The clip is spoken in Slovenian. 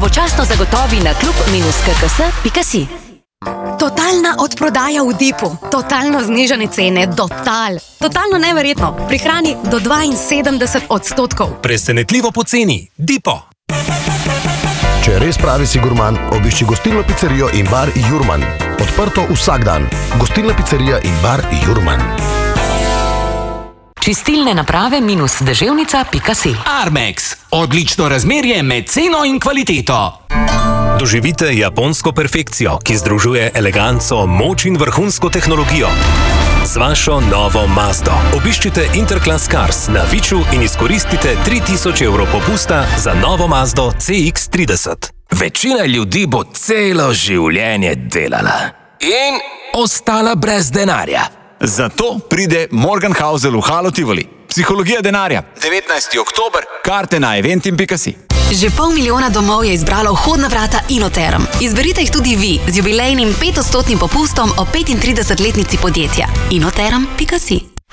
pravočasno zagotovi na klub-kks.si. Totalna odprodaja v Dipu. Totalno znižane cene. Totalno neverjetno. Prihrani do 72%. Presenetljivo poceni. Dipo. Če res pravi si gurman, obišči gostilno pizzerijo in bar Jurman. Odprto vsak dan. Gostilna pizzerija in bar Jurman. Čistilne naprave -deževnica.si. Armex. Odlično razmerje med ceno in kvaliteto. Doživite japonsko perfekcijo, ki združuje eleganco, moč in vrhunsko tehnologijo. Z vašo novo Mazdo obiščite Interclass Cars na Viču in izkoristite 3000 evrov popusta za novo Mazdo CX-30. Večina ljudi bo celo življenje delala in ostala brez denarja. Zato pride Morgan Housel v Halo Tivoli. Psihologija denarja. 19. oktober. Karte na eventim.si. Že 500 000 domov je izbralo vhodna vrata Inoterm. Izberite jih tudi vi z jubilejnim 5% popustom o 35-letnici podjetja. Inoterm.si.